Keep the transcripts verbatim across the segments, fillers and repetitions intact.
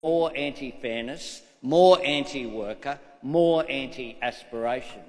more anti-fairness, more anti-worker, more anti-aspiration.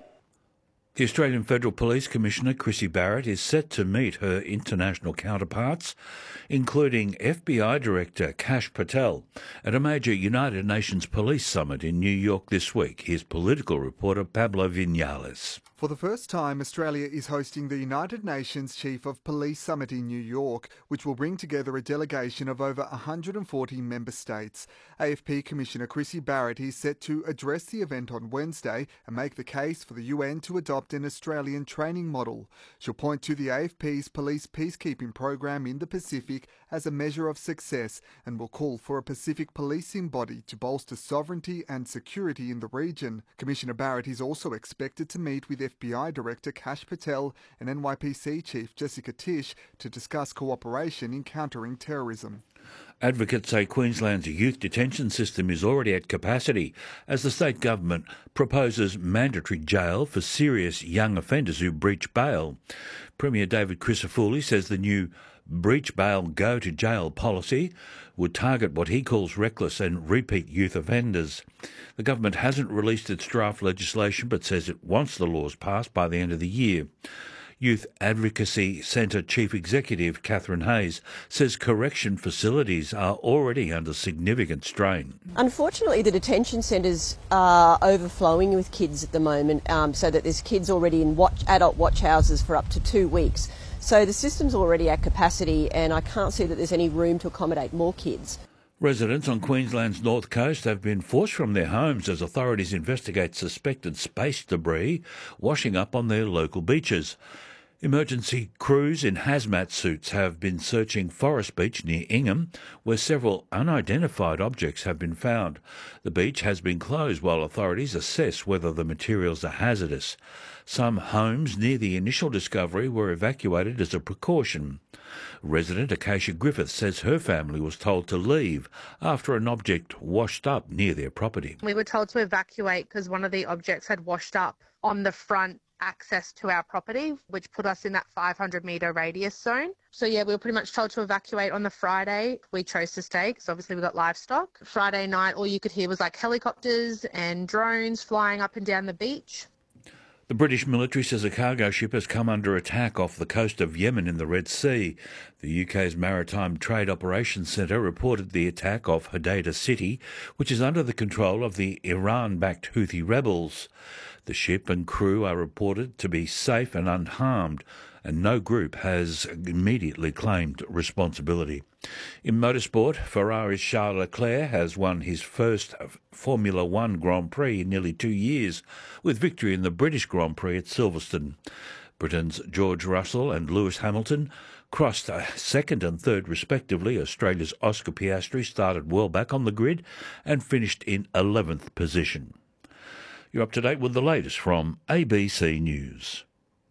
The Australian Federal Police Commissioner Chrissy Barrett is set to meet her international counterparts, including F B I Director Kash Patel, at a major United Nations Police Summit in New York this week. Here's political reporter Pablo Vinales. For the first time, Australia is hosting the United Nations Chief of Police Summit in New York, which will bring together a delegation of over one hundred forty member states. A F P Commissioner Chrissy Barrett is set to address the event on Wednesday and make the case for the U N to adopt an Australian training model. She'll point to the A F P's police peacekeeping program in the Pacific as a measure of success and will call for a Pacific policing body to bolster sovereignty and security in the region. Commissioner Barrett is also expected to meet with F B I Director Kash Patel and N Y P C Chief Jessica Tisch to discuss cooperation in countering terrorism. Advocates say Queensland's youth detention system is already at capacity as the state government proposes mandatory jail for serious young offenders who breach bail. Premier David Crisafulli says the new breach bail go to jail policy would target what he calls reckless and repeat youth offenders. The government hasn't released its draft legislation but says it wants the laws passed by the end of the year. Youth Advocacy Centre Chief Executive Catherine Hayes says correction facilities are already under significant strain. Unfortunately, the detention centres are overflowing with kids at the moment, um, so that there's kids already in watch, adult watch houses for up to two weeks. So the system's already at capacity and I can't see that there's any room to accommodate more kids. Residents on Queensland's north coast have been forced from their homes as authorities investigate suspected space debris washing up on their local beaches. Emergency crews in hazmat suits have been searching Forest Beach near Ingham, where several unidentified objects have been found. The beach has been closed while authorities assess whether the materials are hazardous. Some homes near the initial discovery were evacuated as a precaution. Resident Acacia Griffith says her family was told to leave after an object washed up near their property. We were told to evacuate because one of the objects had washed up on the front access to our property, which put us in that five hundred metre radius zone. So yeah, we were pretty much told to evacuate on the Friday. We chose to stay because obviously we got livestock. Friday night, all you could hear was like helicopters and drones flying up and down the beach. The British military says a cargo ship has come under attack off the coast of Yemen in the Red Sea. The U K's Maritime Trade Operations Centre reported the attack off Hodeidah City, which is under the control of the Iran-backed Houthi rebels. The ship and crew are reported to be safe and unharmed, and no group has immediately claimed responsibility. In motorsport, Ferrari's Charles Leclerc has won his first Formula One Grand Prix in nearly two years, with victory in the British Grand Prix at Silverstone. Britain's George Russell and Lewis Hamilton crossed second and third respectively. Australia's Oscar Piastri started well back on the grid and finished in eleventh position. You're up to date with the latest from A B C News.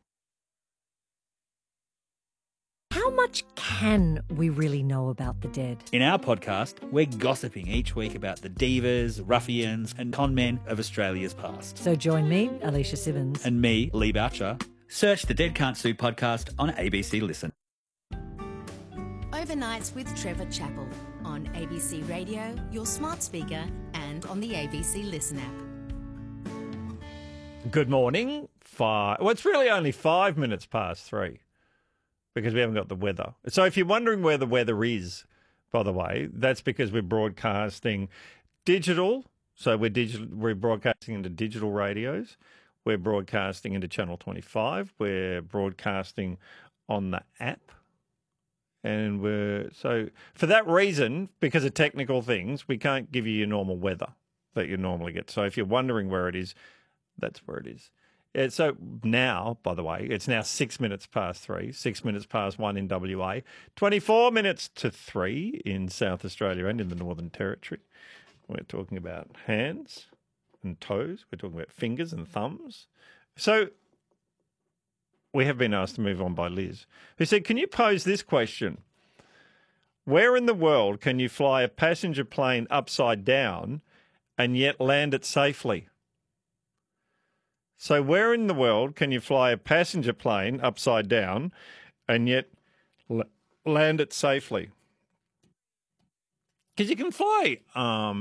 How much can we really know about the dead? In our podcast, we're gossiping each week about the divas, ruffians and con men of Australia's past. So join me, Alicia Simmons. And me, Lee Boucher. Search the Dead Can't Sue podcast on A B C Listen. Overnights with Trevor Chappell on A B C Radio, your smart speaker and on the A B C Listen app. Good morning. Five. Well, it's really only five minutes past three because we haven't got the weather. So if you're wondering where the weather is, by the way, that's because we're broadcasting digital. So we're digital. We're broadcasting into digital radios. We're broadcasting into Channel twenty-five. We're broadcasting on the app. And we're so for that reason, because of technical things, we can't give you your normal weather that you normally get. So if you're wondering where it is, that's where it is. Yeah, so now, by the way, it's now six minutes past three, six minutes past one in W A, twenty-four minutes to three in South Australia and in the Northern Territory. We're talking about hands and toes. We're talking about fingers and thumbs. So we have been asked to move on by Liz, who said, can you pose this question? Where in the world can you fly a passenger plane upside down and yet land it safely? So where in the world can you fly a passenger plane upside down and yet l- land it safely? because you can fly um,